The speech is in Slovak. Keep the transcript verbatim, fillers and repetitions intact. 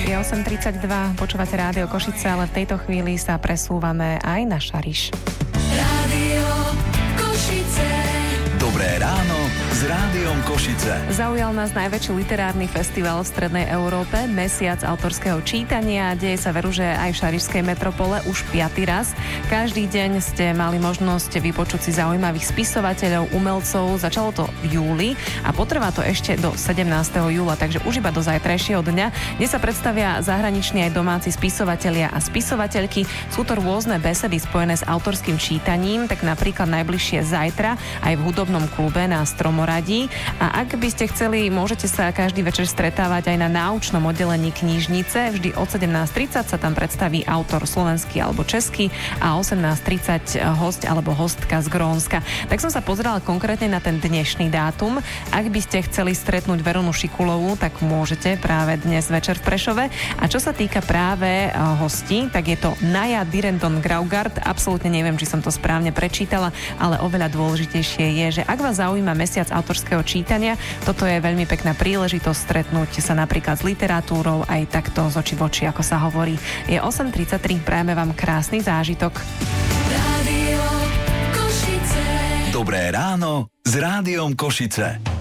Je osem tridsaťdva, počúvate Rádio Košice, ale v tejto chvíli sa presúvame aj na Šariš. Rádio Košice. Dobré ráno s Rádiom Košice. Zaujal nás najväčší literárny festival v Strednej Európe, Mesiac autorského čítania. Deje sa veru, že aj v šarišskej metropole už piaty raz. Každý deň ste mali možnosť vypočuť si zaujímavých spisovateľov, umelcov. Začalo to v júli a potrvá to ešte do sedemnásteho júla, takže už iba do zajtrajšieho dňa. Dnes sa predstavia zahraniční aj domáci spisovatelia a spisovateľky. Sú to rôzne besedy spojené s autorským čítaním, tak napríklad najbližšie zajtra aj v hudobnom klube na Stromoradí. A ak by ste chceli, môžete sa každý večer stretávať aj na náučnom oddelení knižnice. Vždy od sedemnásť tridsať sa tam predstaví autor slovenský alebo český a osemnásť tridsať host alebo hostka z Grónska. Tak som sa pozerala konkrétne na ten dnešný dátum. Ak by ste chceli stretnúť Veronu Šikulovú, tak môžete práve dnes večer v Prešove. A čo sa týka práve hostí, tak je to Naja Direndon Graugard. Absolútne neviem, či som to správne prečítala, ale oveľa dôležitejšie je, že ak vás zaujíma mesiac autorského čítania, toto je veľmi pekná príležitosť stretnúť sa napríklad s literatúrou aj takto z očí v oči, ako sa hovorí. Je osem tridsaťtri, prajeme vám krásny zážitok. Rádio Košice. Dobré ráno s Rádiom Košice.